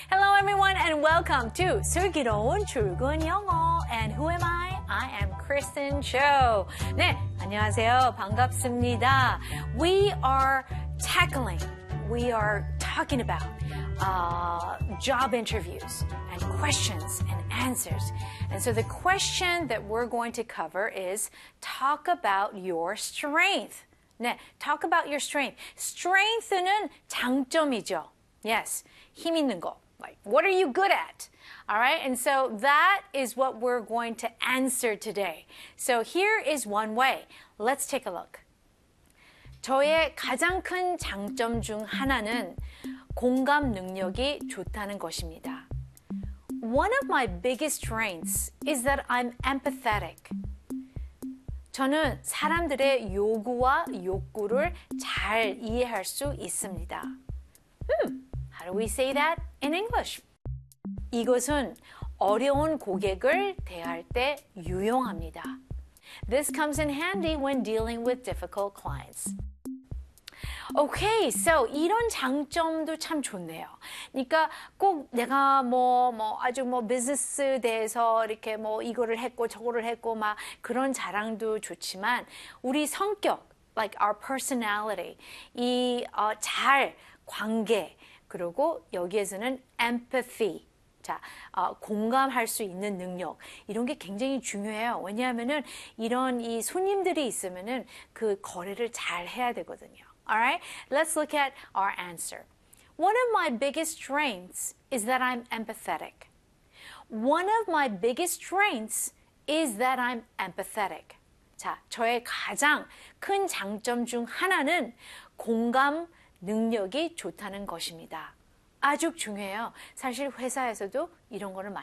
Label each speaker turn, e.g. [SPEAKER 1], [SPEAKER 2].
[SPEAKER 1] Hello everyone and welcome to 슬기로운 출근 영어. And who am I? I am Kristen Cho. 네, 안녕하세요. 반갑습니다. We are talking about job interviews and questions and answers. And so the question that we're going to cover is talk about your strength. 네, talk about your strength. Strength는 장점이죠. Yes, 힘 있는 거. Like, what are you good at? All right, and so that is what we're going to answer today. So here is one way. Let's take a look. 저의 가장 큰 장점 중 하나는 공감 능력이 좋다는 것입니다. One of my biggest strengths is that I'm empathetic. 저는 사람들의 요구와 욕구를 잘 이해할 수 있습니다. How do we say that in English? 이것은 어려운 고객을 대할 때 유용합니다. This comes in handy when dealing with difficult clients. Okay, so 이런 장점도 참 좋네요. 그러니까 꼭 내가 아주 비즈니스에 대해서 이렇게 이거를 했고 저거를 했고 막 그런 자랑도 좋지만 우리 성격, like our personality, 잘 관계, 그리고 여기에서는 empathy. 자, 공감할 수 있는 능력. 이런 게 굉장히 중요해요. 왜냐하면은 이런 이 손님들이 있으면은 그 거래를 잘 해야 되거든요. Alright? Let's look at our answer. One of my biggest strengths is that I'm empathetic. One of my biggest strengths is that I'm empathetic. 자, 저의 가장 큰 장점 중 하나는 공감 능력이 좋다는 것입니다. 아주 중요해요. 사실 회사에서도 이런 거를 많이